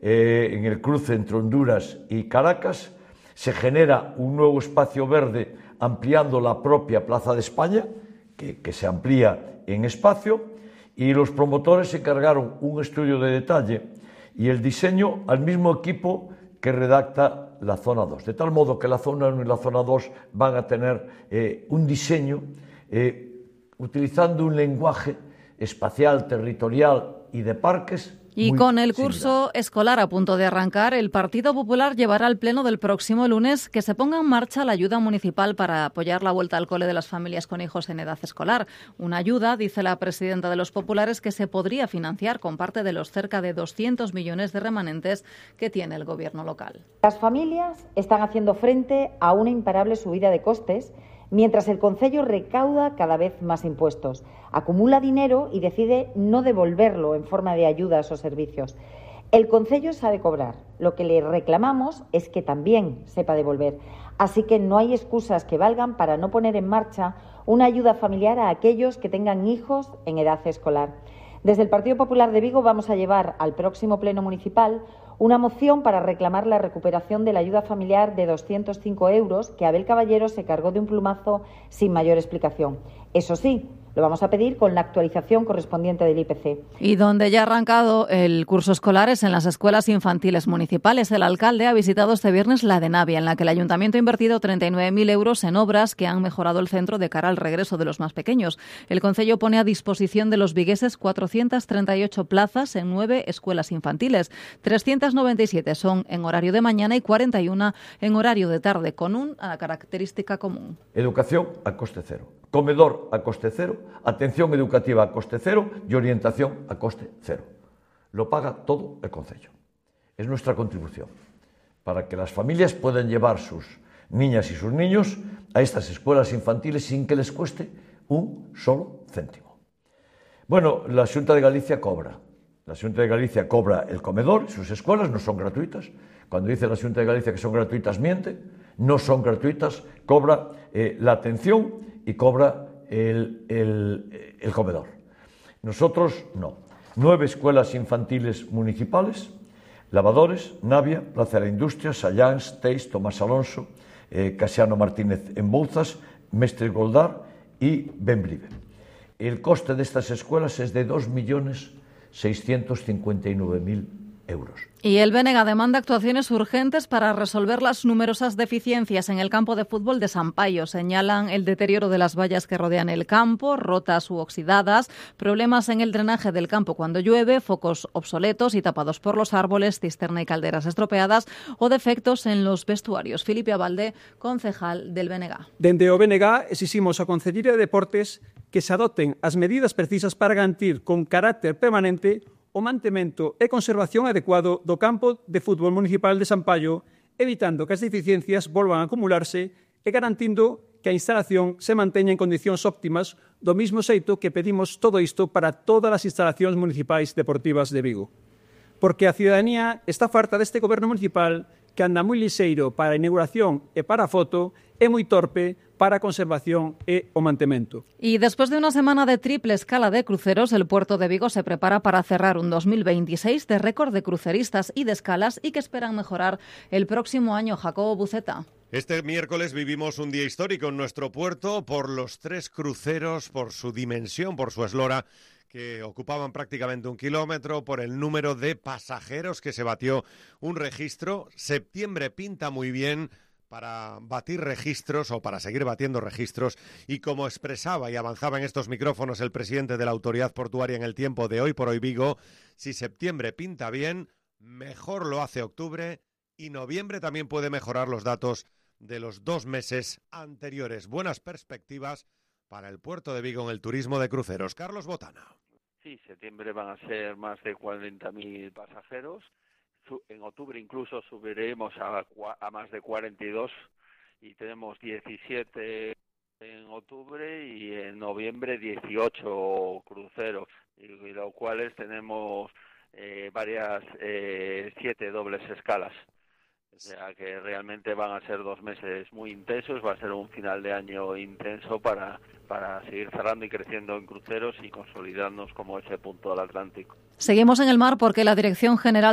en el cruce entre Honduras y Caracas. Se genera un nuevo espacio verde ampliando la propia Plaza de España, que se amplía en espacio, y los promotores se encargaron un estudio de detalle y el diseño al mismo equipo que redacta la zona 2, de tal modo que la zona 1 y la zona 2 van a tener un diseño utilizando un lenguaje espacial, territorial y de parques. Y con el curso escolar a punto de arrancar, el Partido Popular llevará al pleno del próximo lunes que se ponga en marcha la ayuda municipal para apoyar la vuelta al cole de las familias con hijos en edad escolar. Una ayuda, dice la presidenta de los populares, que se podría financiar con parte de los cerca de 200 millones de remanentes que tiene el gobierno local. Las familias están haciendo frente a una imparable subida de costes, mientras el concello recauda cada vez más impuestos, acumula dinero y decide no devolverlo en forma de ayudas o servicios. El concello sabe cobrar. Lo que le reclamamos es que también sepa devolver. Así que no hay excusas que valgan para no poner en marcha una ayuda familiar a aquellos que tengan hijos en edad escolar. Desde el Partido Popular de Vigo vamos a llevar al próximo pleno municipal una moción para reclamar la recuperación de la ayuda familiar de 205 euros que Abel Caballero se cargó de un plumazo sin mayor explicación. Eso sí, lo vamos a pedir con la actualización correspondiente del IPC. Y donde ya ha arrancado el curso escolar es en las escuelas infantiles municipales. El alcalde ha visitado este viernes la de Navia, en la que el ayuntamiento ha invertido 39.000 euros en obras que han mejorado el centro de cara al regreso de los más pequeños. El concello pone a disposición de los vigueses 438 plazas en 9 escuelas infantiles. 397 son en horario de mañana y 41 en horario de tarde, con una característica común. Educación a coste cero. Comedor a coste cero, atención educativa a coste cero y orientación a coste cero. Lo paga todo el concello. Es nuestra contribución para que las familias puedan llevar sus niñas y sus niños a estas escuelas infantiles sin que les cueste un solo céntimo. Bueno, la Xunta de Galicia cobra. La Xunta de Galicia cobra el comedor, sus escuelas no son gratuitas. Cuando dice la Xunta de Galicia que son gratuitas, miente. No son gratuitas, cobra la atención y cobra el comedor. Nosotros no. 9 escuelas infantiles municipales, Lavadores, Navia, Plaza de la Industria, Sallans, Teis, Tomás Alonso, Casiano Martínez en Bouzas, Mestre Goldar y Benbrive. El coste de estas escuelas es de 2.659.000 euros. Y el BNG demanda actuaciones urgentes para resolver las numerosas deficiencias en el campo de fútbol de San Paio. Señalan el deterioro de las vallas que rodean el campo, rotas u oxidadas, problemas en el drenaje del campo cuando llueve, focos obsoletos y tapados por los árboles, cisterna y calderas estropeadas o defectos en los vestuarios. Filipe Abalde, concejal del BNG. Dende o BNG exiximos a Concellería de Deportes que se adopten as medidas precisas para garantir con carácter permanente o mantemento e conservación adecuado do campo de fútbol municipal de San Paio, evitando que as deficiencias volvan a acumularse e garantindo que a instalación se manteña en condicións óptimas, do mismo xeito que pedimos todo isto para todas as instalacións municipais deportivas de Vigo. Porque a ciudadanía está farta deste goberno municipal que anda moi lixeiro para a inauguración e para a foto e moi torpe para a conservación e o mantemento. Y después de una semana de triple escala de cruceros, el puerto de Vigo se prepara para cerrar un 2026 de récord de cruceristas y de escalas y que esperan mejorar el próximo año. Jacobo Buceta. Este miércoles vivimos un día histórico en nuestro puerto por los 3 cruceros, por su dimensión, por su eslora, que ocupaban prácticamente 1 kilómetro, por el número de pasajeros que se batió un registro. Septiembre pinta muy bien para batir registros o para seguir batiendo registros, y como expresaba y avanzaba en estos micrófonos el presidente de la Autoridad Portuaria en El Tiempo de Hoy por Hoy Vigo, si septiembre pinta bien, mejor lo hace octubre, y noviembre también puede mejorar los datos de los 2 meses anteriores. Buenas perspectivas para el puerto de Vigo en el turismo de cruceros. Carlos Botana. Sí, septiembre van a ser más de 40.000 pasajeros. En octubre incluso subiremos a más de 42 y tenemos 17 en octubre y en noviembre 18 cruceros, y los cuales tenemos varias 7 dobles escalas. O sea que realmente van a ser 2 meses muy intensos, va a ser un final de año intenso para seguir cerrando y creciendo en cruceros y consolidarnos como ese punto del Atlántico. Seguimos en el mar porque la Dirección General